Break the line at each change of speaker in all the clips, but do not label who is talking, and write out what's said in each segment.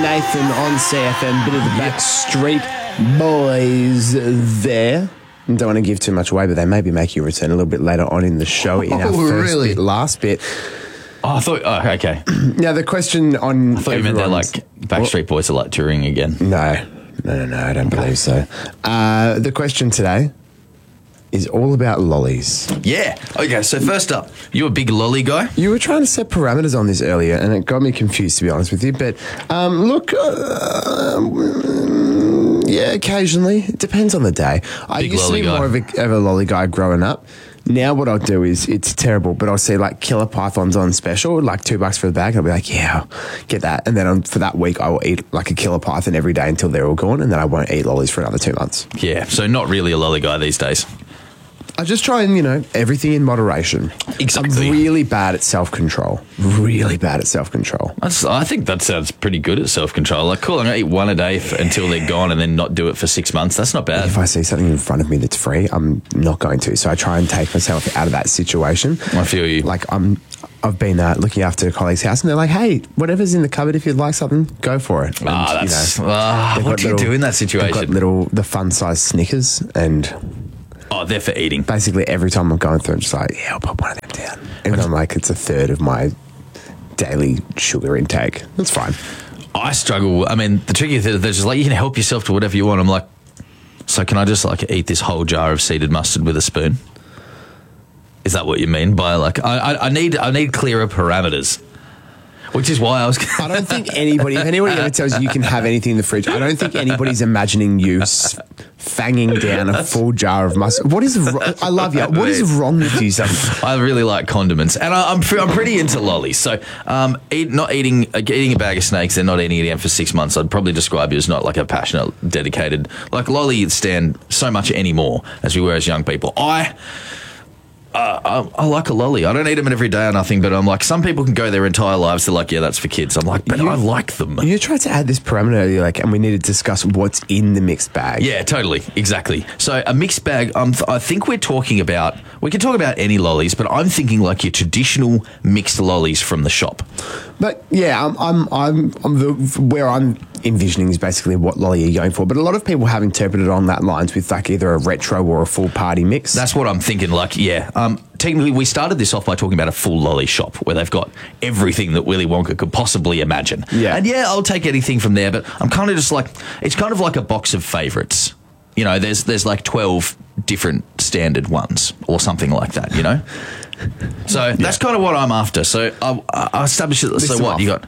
Nathan on CFM, bit of the Backstreet Boys there. Don't want to give too much away, but they may be making a return a little bit later on in the show in our first last bit.
Oh, I thought, okay.
Now, the question on...
I thought you meant they're like Backstreet Boys are like touring again.
No, I don't believe so. The question today is all about lollies.
Yeah. Okay, so first up, you a big lolly guy?
You were trying to set parameters on this earlier, and it got me confused, to be honest with you. But look, yeah, occasionally. It depends on the day. I used to be more of a lolly guy growing up. Now what I'll do is, it's terrible, but I'll see like killer pythons on special, like $2 for the bag. And I'll be like, yeah, I'll get that. And then for that week, I will eat like a killer python every day until they're all gone. And then I won't eat lollies for another 2 months.
Yeah, so not really a lolly guy these days.
I just try and, everything in moderation.
Exactly.
I'm really bad at self-control. Really bad at self-control.
I think that sounds pretty good at self-control. Like, cool, I'm going to eat one a day until they're gone and then not do it for 6 months. That's not bad.
If I see something in front of me that's free, I'm not going to. So I try and take myself out of that situation.
I feel you.
Like, I've been looking after a colleague's house and they're like, hey, whatever's in the cupboard, if you'd like something, go for it. And,
what do you do in that situation?
They've got the fun-sized Snickers and...
Oh, they're for eating.
Basically, every time I'm going through, I'm just like, yeah, I'll put one of them down. And I'm like, it's a third of my daily sugar intake. That's fine.
I struggle. I mean, the tricky thing is they're just like, you can help yourself to whatever you want. I'm like, so can I just like eat this whole jar of seeded mustard with a spoon? Is that what you mean by like, I need clearer parameters? Which is why I don't
think anybody, if anybody ever tells you can have anything in the fridge, I don't think anybody's imagining you fanging down a full jar of mustard. What is, I love you. What is wrong with you, son?
I really like condiments. And I'm pretty into lollies. So eating a bag of snakes and not eating it again for 6 months, I'd probably describe you as not like a passionate, dedicated, like lolly stand so much anymore as we were as young people. I like a lolly. I don't eat them every day or nothing, but I'm like, some people can go their entire lives. They're like, yeah, that's for kids. I'm like, but I like them.
You tried to add this parameter, and we need to discuss what's in the mixed bag.
Yeah, totally. Exactly. So a mixed bag, I think we can talk about any lollies, but I'm thinking like your traditional mixed lollies from the shop.
But yeah, where I'm envisioning is basically what lolly you're going for. But a lot of people have interpreted on that lines with like either a retro or a full party mix.
That's what I'm thinking. Like, yeah. Technically, we started this off by talking about a full lolly shop where they've got everything that Willy Wonka could possibly imagine.
Yeah.
And yeah, I'll take anything from there, but I'm kind of just like, it's kind of like a box of favourites. There's like 12 different standard ones or something like that, So that's kind of what I'm after. So I established it. So what? You got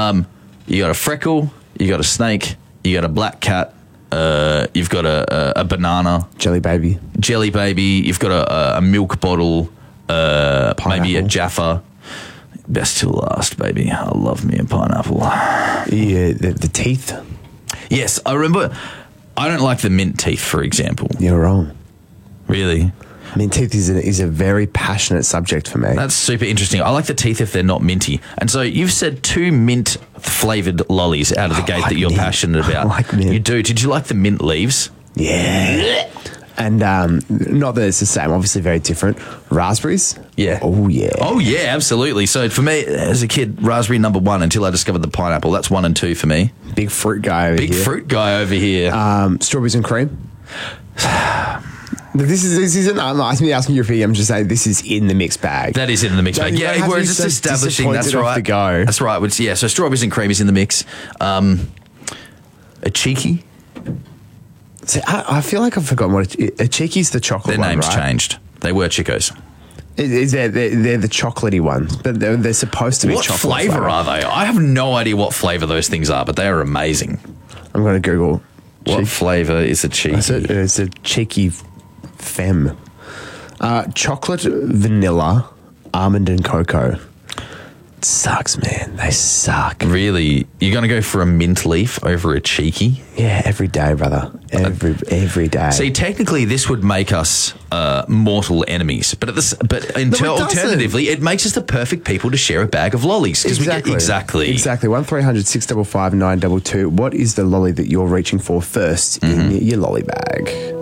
a freckle, you got a snake, you got a black cat, you've got a banana.
Jelly baby.
You've got a milk bottle, maybe a Jaffa. Best till last, baby. I love me a pineapple.
Yeah, the teeth.
Yes, I remember. I don't like the mint teeth, for example.
You're wrong.
Really?
Mint teeth is a very passionate subject for me.
That's super interesting. I like the teeth if they're not minty. And so you've said 2 mint-flavoured lollies out of the gate that you're passionate about.
I like mint.
You do. Did you like the mint leaves?
Yeah. And not that it's the same, obviously very different. Raspberries?
Yeah.
Oh, yeah.
Oh, yeah, absolutely. So for me, as a kid, raspberry number 1 until I discovered the pineapple. That's 1 and 2 for me.
Big fruit guy over here. Strawberries and cream? This isn't. I'm not asking your opinion. I'm just saying this is in the mixed bag.
That is in the mixed bag. Yeah, we're just establishing. That's right.
The go.
That's right. Which, yeah. So strawberries and cream is in the mix. A cheeky.
See, I feel like I've forgotten what a cheeky's the chocolate.
Their name's
one, right?
changed. They were Chicos.
They're the chocolatey ones, but they're supposed to be chocolate.
What flavour are they? I have no idea what flavour those things are, but they are amazing.
I'm going to Google.
What flavour is a cheeky?
It's a cheeky femme. Chocolate, vanilla, almond and cocoa. It sucks, man. They suck.
Really? You're going to go for a mint leaf over a cheeky?
Yeah, every day, brother. Every day.
See, technically, this would make us mortal enemies, but alternatively, it makes us the perfect people to share a bag of lollies.
Exactly.
Exactly.
1300 655 922. What is the lolly that you're reaching for first in your lolly bag?